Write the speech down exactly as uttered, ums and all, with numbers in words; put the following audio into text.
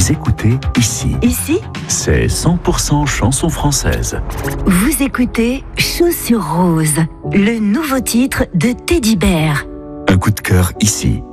Vous écoutez ici. Ici, C'est cent pour cent chanson française. vous écoutez Chaussures Roses, le nouveau titre de Teddy Bear. Un coup de cœur ici.